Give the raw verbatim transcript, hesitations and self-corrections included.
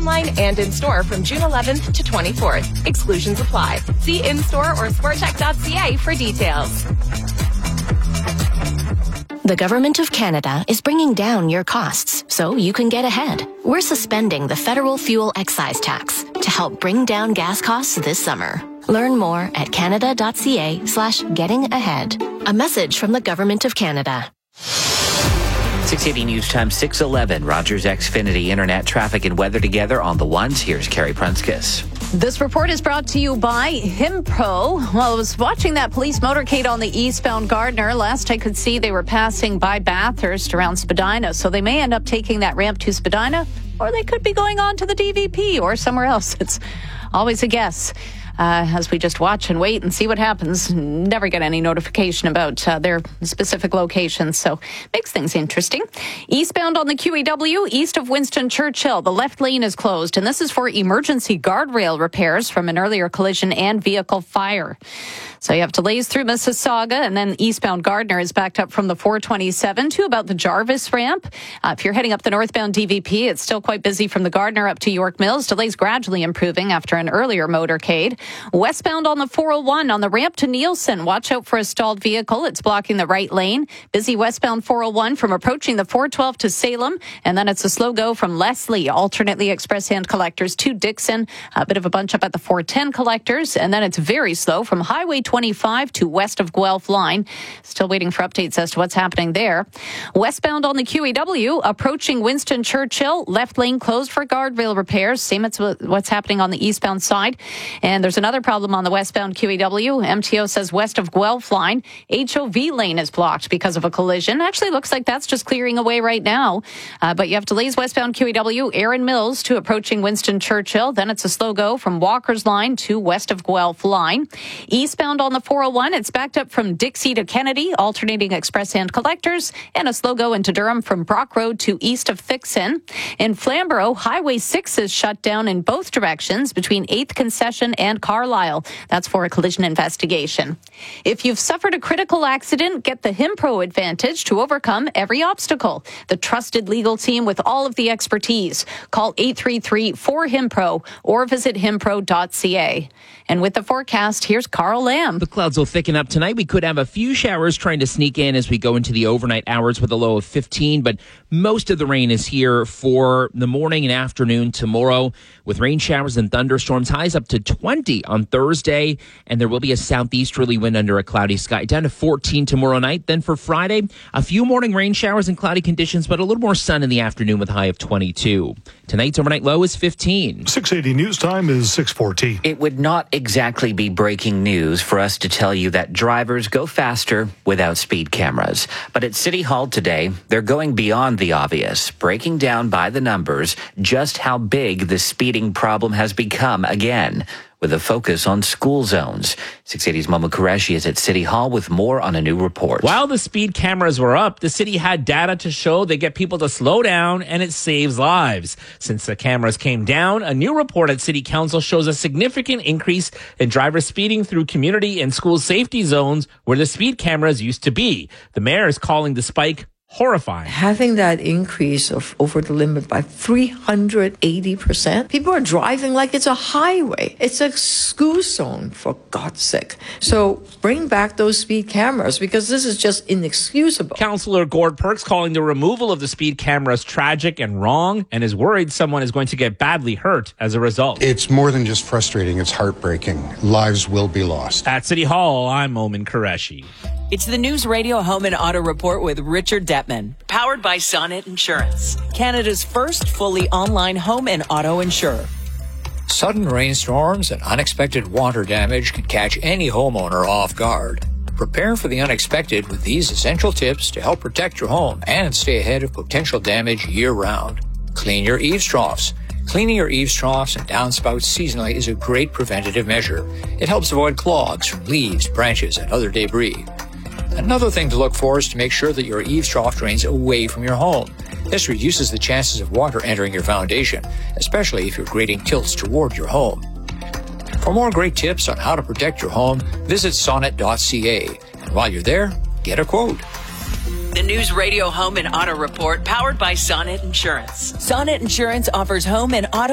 online and in-store from June eleventh to twenty-fourth. Exclusions apply. See in-store or sportcheck dot c a for details. The Government of Canada is bringing down your costs so you can get ahead. We're suspending the federal fuel excise tax to help bring down gas costs this summer. Learn more at canada.ca slash getting ahead. A message from the Government of Canada. six eighty News Time, six eleven. Rogers Xfinity Internet traffic and weather together on the ones. Here's Carrie Prunskis. This report is brought to you by Himpro. Well, I was watching that police motorcade on the eastbound Gardner. Last I could see, they were passing by Bathurst around Spadina, so they may end up taking that ramp to Spadina, or they could be going on to the D V P or somewhere else. It's always a guess. Uh, as we just watch and wait and see what happens. Never get any notification about uh, their specific locations, so makes things interesting. Eastbound on the Q E W, east of Winston Churchill, the left lane is closed, and this is for emergency guardrail repairs from an earlier collision and vehicle fire. So you have delays through Mississauga, and then eastbound Gardner is backed up from the four twenty-seven to about the Jarvis ramp. Uh, if you're heading up the northbound D V P, it's still quite busy from the Gardner up to York Mills. Delays gradually improving after an earlier motorcade. Westbound on the four oh one on the ramp to Nielsen. Watch out for a stalled vehicle. It's blocking the right lane. Busy westbound four oh one from approaching the four twelve to Salem. And then it's a slow go from Leslie, alternately express hand collectors to Dixon. A bit of a bunch up at the four ten collectors. And then it's very slow from Highway twenty-five to west of Guelph line. Still waiting for updates as to what's happening there. Westbound on the Q E W, approaching Winston Churchill. Left lane closed for guardrail repairs. Same as what's happening on the eastbound side. And there's another problem on the westbound Q E W. M T O says west of Guelph line, H O V lane is blocked because of a collision. Actually looks like that's just clearing away right now. Uh, but you have delays westbound Q E W, Erin Mills to approaching Winston Churchill. Then it's a slow go from Walker's line to west of Guelph line. Eastbound on the four oh one, it's backed up from Dixie to Kennedy, alternating express hand collectors, and a slow go into Durham from Brock Road to east of Thixon. In Flamborough, Highway six is shut down in both directions between eighth Concession and Carlisle. That's for a collision investigation. If you've suffered a critical accident, get the Himpro Advantage to overcome every obstacle. The trusted legal team with all of the expertise. Call eight three three four Himpro or visit himpro dot c a. And with the forecast, here's Carl Lamb. The clouds will thicken up tonight. We could have a few showers trying to sneak in as we go into the overnight hours with a low of fifteen, but most of the rain is here for the morning and afternoon tomorrow, with rain showers and thunderstorms. Highs up to twenty on Thursday, and there will be a southeasterly wind under a cloudy sky. Down to fourteen tomorrow night. Then for Friday, a few morning rain showers and cloudy conditions, but a little more sun in the afternoon with a high of twenty-two. Tonight's overnight low is fifteen. six eighty News Time is six fourteen. It would not exactly be breaking news for us to tell you that drivers go faster without speed cameras. But at City Hall today, they're going beyond the obvious, breaking down by the numbers just how big the speeding problem has become again, with a focus on school zones. six eighty's Momo Qureshi is at City Hall with more on a new report. While the speed cameras were up, the city had data to show they get people to slow down and it saves lives. Since the cameras came down, a new report at City Council shows a significant increase in drivers speeding through community and school safety zones where the speed cameras used to be. The mayor is calling the spike horrifying. Having that increase of over the limit by three hundred eighty percent, people are driving like it's a highway. It's a school zone, for God's sake. So bring back those speed cameras, because this is just inexcusable. Councillor Gord Perks calling the removal of the speed cameras tragic and wrong, and is worried someone is going to get badly hurt as a result. It's more than just frustrating, it's heartbreaking. Lives will be lost. At City Hall, I'm Momin Qureshi. It's the News Radio Home and Auto Report with Richard Detman, powered by Sonnet Insurance, Canada's first fully online home and auto insurer. Sudden rainstorms and unexpected water damage can catch any homeowner off guard. Prepare for the unexpected with these essential tips to help protect your home and stay ahead of potential damage year-round. Clean your eaves troughs. Cleaning your eaves troughs and downspouts seasonally is a great preventative measure. It helps avoid clogs from leaves, branches, and other debris. Another thing to look for is to make sure that your eaves trough drains away from your home. This reduces the chances of water entering your foundation, especially if your grading tilts toward your home. For more great tips on how to protect your home, visit sonnet dot c a. And while you're there, get a quote. The News Radio Home and Auto Report, powered by Sonnet Insurance. Sonnet Insurance offers home and auto